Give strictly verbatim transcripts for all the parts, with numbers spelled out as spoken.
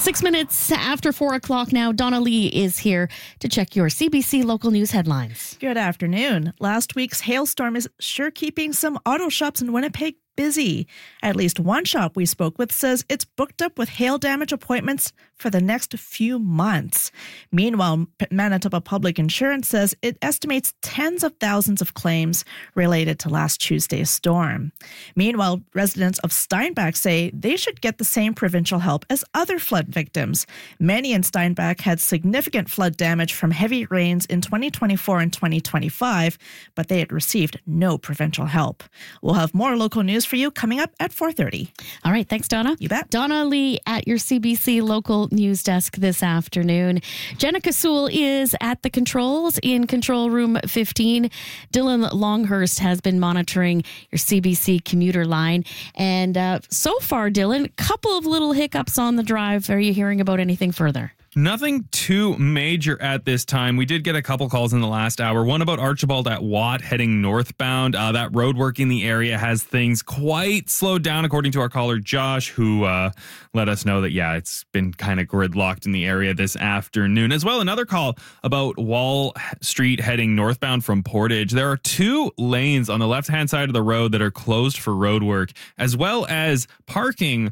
Six minutes after four o'clock now, Donna Lee is here to check your C B C local news headlines. Good afternoon. Last week's hailstorm is sure keeping some auto shops in Winnipeg busy. At least one shop we spoke with says it's booked up with hail damage appointments for the next few months. Meanwhile, Manitoba Public Insurance says it estimates tens of thousands of claims related to last Tuesday's storm. Meanwhile, residents of Steinbach say they should get the same provincial help as other flood victims. Many in Steinbach had significant flood damage from heavy rains in twenty twenty-four and twenty twenty-five, but they had received no provincial help. We'll have more local news for you coming up at four thirty. All right, thanks, Donna. You bet. Donna Lee at your C B C local news desk this afternoon. Jenna Kasul is at the controls in control room fifteen. Dylan Longhurst has been monitoring your C B C commuter line. And uh, so far, Dylan, a couple of little hiccups on the drive. Are you hearing about anything further? Nothing too major at this time. We did get a couple calls in the last hour. One about Archibald at Watt heading northbound. Uh, that road work in the area has things quite slowed down, according to our caller Josh, who uh, let us know that, yeah, it's been kind of gridlocked in the area this afternoon. As well, another call about Wall Street heading northbound from Portage. There are two lanes on the left-hand side of the road that are closed for road work, as well as parking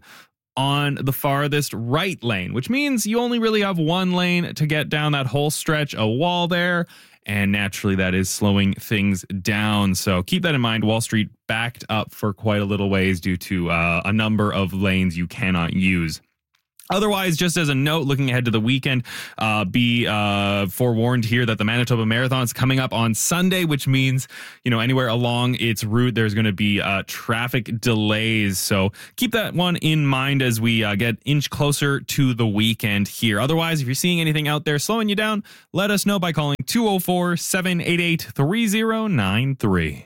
on the farthest right lane, which means you only really have one lane to get down that whole stretch, a wall there, and naturally that is slowing things down. So keep that in mind. Wall Street backed up for quite a little ways due to uh, a number of lanes you cannot use. Otherwise, just as a note, looking ahead to the weekend, uh, be uh, forewarned here that the Manitoba Marathon is coming up on Sunday, which means, you know, anywhere along its route, there's going to be uh, traffic delays. So keep that one in mind as we uh, get inch closer to the weekend here. Otherwise, if you're seeing anything out there slowing you down, let us know by calling two oh four, seven eight eight, three oh nine three.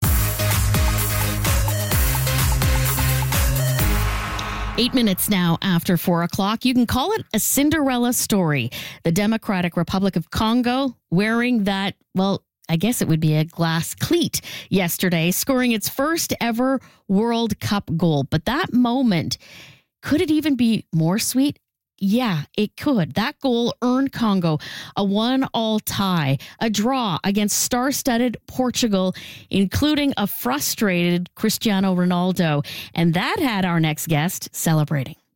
Eight minutes now after four o'clock. You can call it a Cinderella story. The Democratic Republic of Congo wearing that, well, I guess it would be a glass cleat yesterday, scoring its first ever World Cup goal. But that moment, could it even be more sweet? Yeah, it could. That goal earned Congo a one-all tie, a draw against star-studded Portugal, including a frustrated Cristiano Ronaldo. And that had our next guest celebrating.